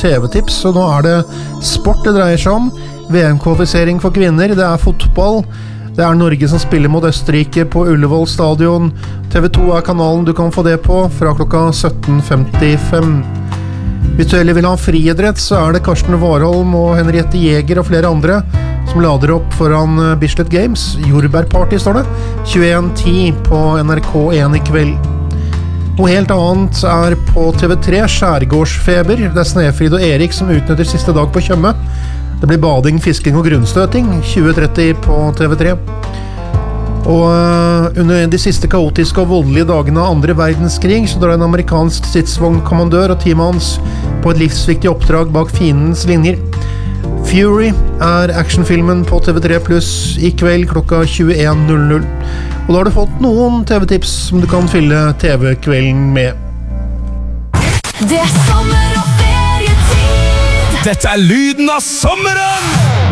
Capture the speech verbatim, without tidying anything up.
T V-tips, og nå er det sport det dreier seg om. V M-kvalifisering for kvinner, det er fotball. Det er Norge som spiller mot Østerrike på Ullevål stadion. T V to er kanalen du kan få det på fra klokka sytten femtifem. Hvis du heller vil ha friidrett, så er det Karsten Warholm og Henriette Jæger og flere andre som lader opp foran Bislett Games. Jordbærparty står det. tjueen ti på N R K én i kveld. Noe helt annet er på T V tre, Skjærgårdsfeber. Det er Snefrid og Erik som utnytter siste dag på Tjøme. Det blir bading, fisking og grunnstøting, tjue tretti på T V tre. Og under de siste kaotiske og voldelige dagene av andre verdenskrig, så drar en amerikansk stridsvognkommandør og teamet hans på et livsviktig oppdrag bak fiendens linjer. Fury er actionfilmen på T V tre pluss i kveld klokka tjueen null null. Og da har du fått noen T V-tips som du kan fylle T V-kvelden med. Det er sommer og ferietid. Dette er lyden av sommeren!